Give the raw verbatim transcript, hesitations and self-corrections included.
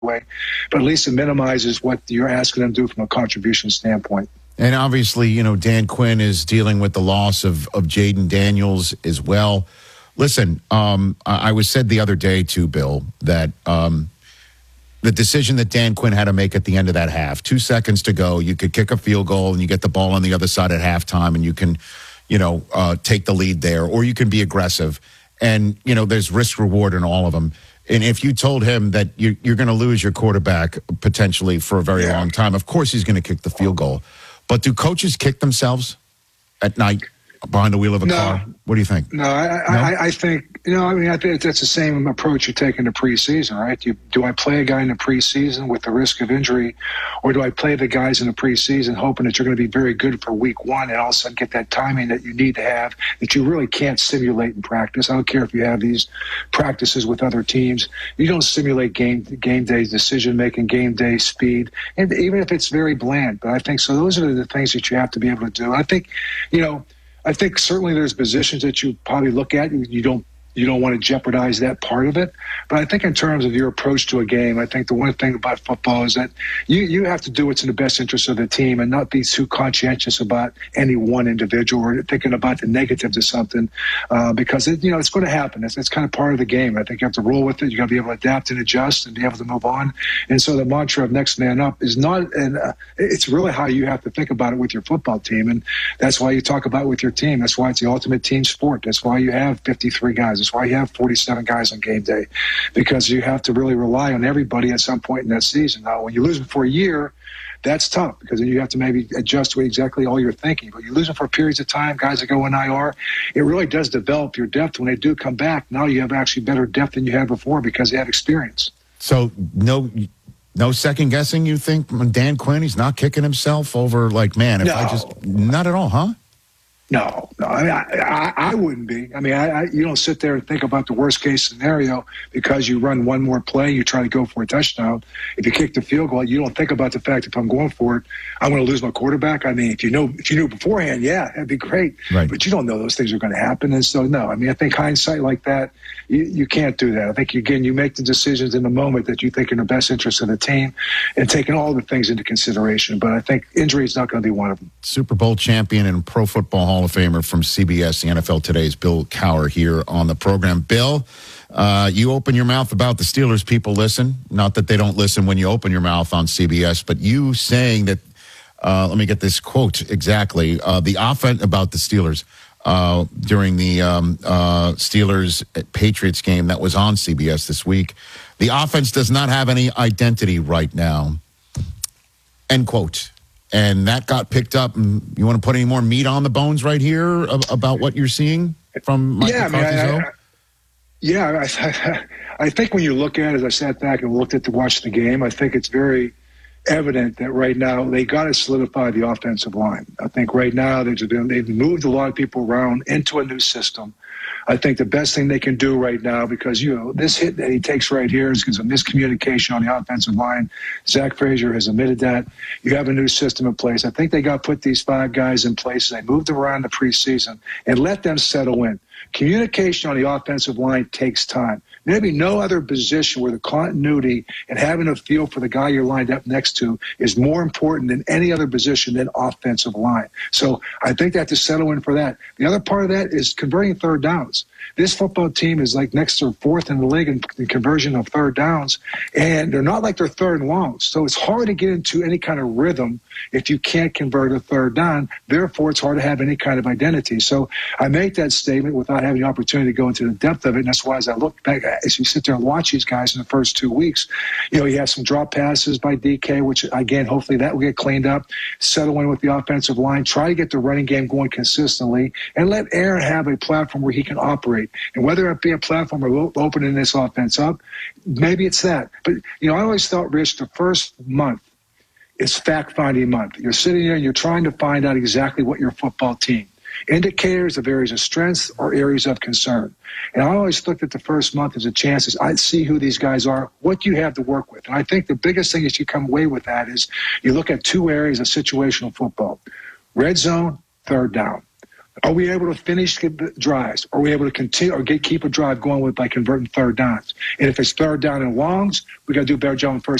way, but at least it minimizes what you're asking them to do from a contribution standpoint. And obviously, you know, Dan Quinn is dealing with the loss of, of Jaden Daniels as well. Listen, um, I, I was said the other day too, Bill, that um, the decision that Dan Quinn had to make at the end of that half, two seconds to go, you could kick a field goal and you get the ball on the other side at halftime and you can, you know, uh, take the lead there, or you can be aggressive. And, you know, there's risk reward in all of them. And if you told him that you're, you're going to lose your quarterback potentially for a very yeah. long time, of course he's going to kick the field goal. But do coaches kick themselves at night behind the wheel of a no. car? What do you think? No, I, no? I, I think, you know, I mean, I think that's the same approach you take in the preseason, right? You, do I play a guy in the preseason with the risk of injury, or do I play the guys in the preseason hoping that you're going to be very good for week one and all of a sudden get that timing that you need to have that you really can't simulate in practice? I don't care if you have these practices with other teams. You don't simulate game game day decision-making, game day speed, and even if it's very bland. But I think so those are the things that you have to be able to do. I think, you know, I think certainly there's positions that you probably look at. You don't you don't want to jeopardize that part of it. But I think in terms of your approach to a game, I think the one thing about football is that you, you have to do what's in the best interest of the team and not be too conscientious about any one individual or thinking about the negatives of something uh, because, it, you know, it's going to happen. It's, it's kind of part of the game. I think you have to roll with it. You got to be able to adapt and adjust and be able to move on. And so the mantra of next man up is not, and uh, it's really how you have to think about it with your football team. And that's why you talk about it with your team. That's why it's the ultimate team sport. That's why you have fifty-three guys. That's why you have forty-seven guys on game day, because you have to really rely on everybody at some point in that season. Now, when you lose them for a year, that's tough because then you have to maybe adjust to exactly all you're thinking. But you lose them for periods of time, guys that go in I R, it really does develop your depth. When they do come back, now you have actually better depth than you had before because they have experience. So no no second guessing, you think, Dan Quinn, he's not kicking himself over like, man, if no. I just, not at all, huh? No, no, I, mean, I, I, I wouldn't be. I mean, I, I, you don't sit there and think about the worst case scenario because you run one more play, you try to go for a touchdown. If you kick the field goal, you don't think about the fact if I'm going for it, I'm going to lose my quarterback. I mean, if you know, if you knew beforehand, yeah, that'd be great. Right. But you don't know those things are going to happen, and so no. I mean, I think hindsight like that, you, you can't do that. I think again, you make the decisions in the moment that you think are in the best interest of the team, and taking all the things into consideration. But I think injury is not going to be one of them. Super Bowl champion and Pro Football Hall of Famer from C B S, the N F L Today's Bill Cowher here on the program. Bill, uh, you open your mouth about the Steelers, people listen. Not that they don't listen when you open your mouth on C B S, but you saying that, uh, let me get this quote exactly, uh, the offense about the Steelers uh, during the um, uh, Steelers-Patriots game that was on C B S this week. The offense does not have any identity right now. End quote. And that got picked up. And you want to put any more meat on the bones right here about what you're seeing from Mike yeah, McCarthy's I mean, I, I, Yeah, I, I think when you look at it, as I sat back and looked at to watch the game, I think it's very evident that right now they got to solidify the offensive line. I think right now they've been, they've moved a lot of people around into a new system. I think the best thing they can do right now, because, you know, this hit that he takes right here is because of miscommunication on the offensive line. Zach Frazier has admitted that. You have a new system in place. I think they got to put these five guys in place. And they moved them around the preseason and let them settle in. Communication on the offensive line takes time. Maybe no other position where the continuity and having a feel for the guy you're lined up next to is more important than any other position than offensive line. So I think they have to settle in for that. The other part of that is converting third downs. This football team is like next or fourth in the league in, in conversion of third downs, and they're not like they're third and longs. So it's hard to get into any kind of rhythm if you can't convert a third down. Therefore, it's hard to have any kind of identity. So I make that statement without having the opportunity to go into the depth of it, and that's why as I look back, as you sit there and watch these guys in the first two weeks, you know, you have some drop passes by D K, which, again, hopefully that will get cleaned up, settle in with the offensive line, try to get the running game going consistently, and let Aaron have a platform where he can operate. And whether it be a platform or opening this offense up, maybe it's that. But, you know, I always thought, Rich, the first month is fact-finding month. You're sitting there and you're trying to find out exactly what your football team, indicators of areas of strength or areas of concern. And I always looked at the first month as a chance as I'd see who these guys are, what you have to work with. And I think the biggest thing that you come away with that is you look at two areas of situational football: red zone, third down. Are we able to finish the drives? Are we able to continue or get, keep a drive going with by converting third downs? And if it's third down and longs, we got to do a better job on first